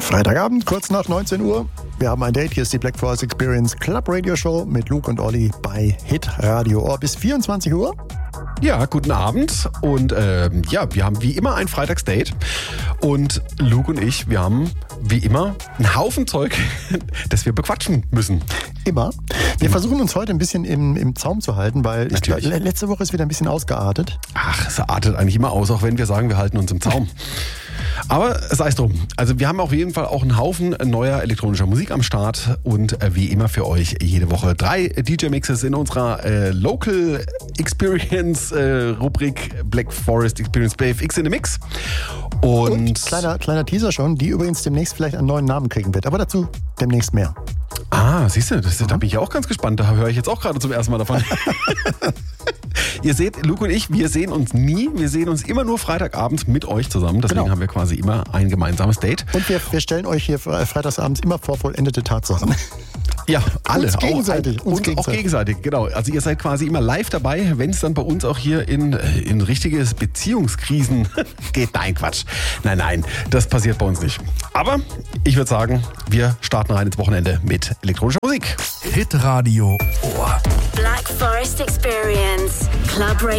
Freitagabend, kurz nach 19 Uhr. Wir haben ein Date. Hier ist die Black Forest Experience Club Radio Show mit Luke und Olli bei Hit Radio Ohr bis 24 Uhr. Ja, guten Abend. Und wir haben wie immer ein Freitagsdate. Und Luke und ich, wir haben wie immer einen Haufen Zeug, das wir bequatschen müssen. Immer. Wir versuchen uns heute ein bisschen im Zaum zu halten, weil letzte Woche ist wieder ein bisschen ausgeartet. Ach, es artet eigentlich immer aus, auch wenn wir sagen, wir halten uns im Zaum. Aber sei es drum. Also wir haben auf jeden Fall auch einen Haufen neuer elektronischer Musik am Start und wie immer für euch jede Woche 3 DJ-Mixes in unserer Local Experience Rubrik Black Forest Experience BFX in the Mix. Und kleiner Teaser schon, die übrigens demnächst vielleicht einen neuen Namen kriegen wird. Aber dazu demnächst mehr. Ah, siehst du, da bin ich auch ganz gespannt. Da höre ich jetzt auch gerade zum ersten Mal davon. Ihr seht, Luke und ich, wir sehen uns nie. Wir sehen uns immer nur Freitagabend mit euch zusammen. Deswegen haben wir quasi immer ein gemeinsames Date. Und wir stellen euch hier freitagsabends immer vor vollendete Tatsachen. Ja, alle. Uns gegenseitig. Auch gegenseitig, genau. Also ihr seid quasi immer live dabei, wenn es dann bei uns auch hier in richtiges Beziehungskrisen geht. Nein, Quatsch. Nein, das passiert bei uns nicht. Aber ich würde sagen, wir starten rein ins Wochenende mit elektronischer Musik. Hit Radio Ohr. Black Forest Experience Club Radio.